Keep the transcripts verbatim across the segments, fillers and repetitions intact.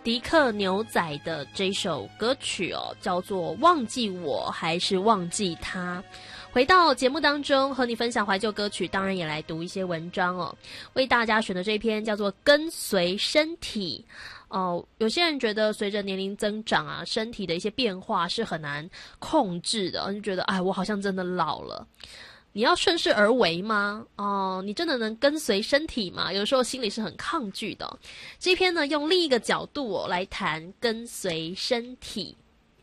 迪克牛仔的这首歌曲哦，叫做《忘记我还是忘记他》。回到节目当中，和你分享怀旧歌曲，当然也来读一些文章哦。为大家选的这一篇叫做《跟随身体》哦。有些人觉得随着年龄增长啊，身体的一些变化是很难控制的，就觉得哎，我好像真的老了。你要顺势而为吗？哦，你真的能跟随身体吗？有时候心里是很抗拒的。这篇呢，用另一个角度哦来谈跟随身体。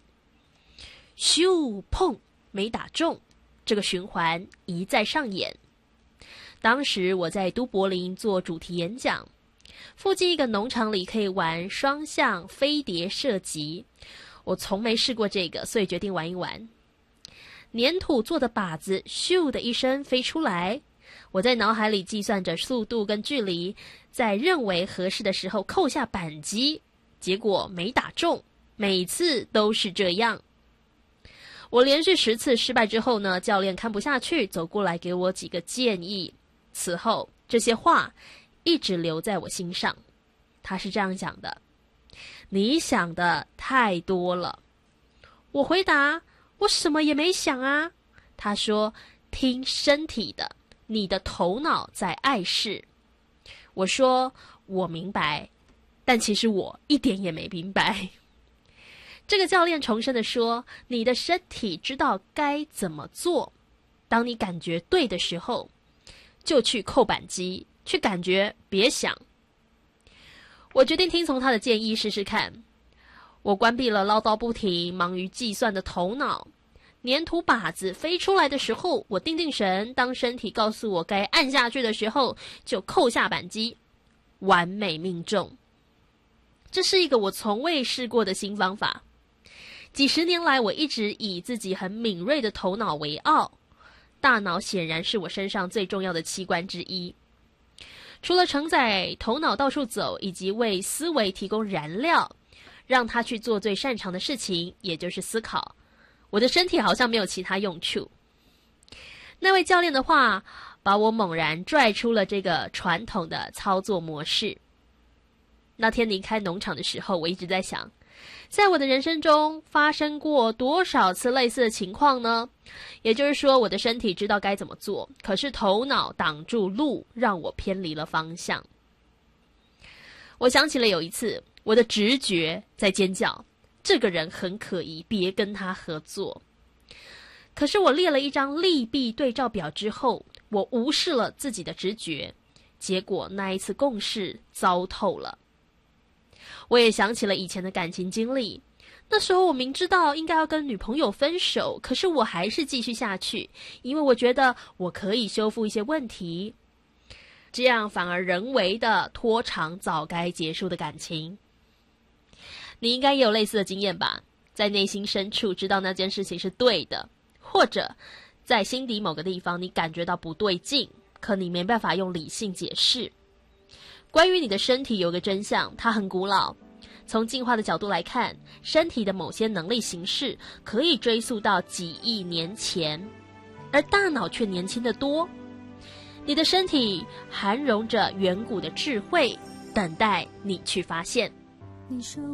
咻碰，没打中。这个循环一再上演。当时我在都柏林做主题演讲，附近一个农场里可以玩双向飞碟射击，我从没试过这个，所以决定玩一玩。粘土做的靶子咻的一声飞出来，我在脑海里计算着速度跟距离，在认为合适的时候扣下扳机，结果没打中，每次都是这样。我连续十次失败之后呢，教练看不下去，走过来给我几个建议。此后这些话一直留在我心上。他是这样讲的：你想的太多了。我回答：我什么也没想啊。他说：听身体的，你的头脑在碍事。我说：我明白，但其实我一点也没明白。这个教练重申地说，你的身体知道该怎么做，当你感觉对的时候，就去扣扳机，去感觉，别想。我决定听从他的建议试试看。我关闭了唠叨不停、忙于计算的头脑，粘土靶子飞出来的时候，我定定神，当身体告诉我该按下去的时候，就扣下扳机，完美命中。这是一个我从未试过的新方法。几十年来，我一直以自己很敏锐的头脑为傲，大脑显然是我身上最重要的器官之一。除了承载头脑到处走，以及为思维提供燃料，让他去做最擅长的事情，也就是思考，我的身体好像没有其他用处。那位教练的话，把我猛然拽出了这个传统的操作模式。那天离开农场的时候，我一直在想，在我的人生中发生过多少次类似的情况呢？也就是说，我的身体知道该怎么做，可是头脑挡住路，让我偏离了方向。我想起了有一次，我的直觉在尖叫，这个人很可疑，别跟他合作。可是我列了一张利弊对照表之后，我无视了自己的直觉，结果那一次共事糟透了。我也想起了以前的感情经历，那时候我明知道应该要跟女朋友分手，可是我还是继续下去，因为我觉得我可以修复一些问题，这样反而人为的拖长早该结束的感情。你应该也有类似的经验吧？在内心深处知道那件事情是对的，或者在心底某个地方你感觉到不对劲，可你没办法用理性解释。关于你的身体有个真相，它很古老。从进化的角度来看，身体的某些能力形式可以追溯到几亿年前，而大脑却年轻得多。你的身体含容着远古的智慧，等待你去发现。你说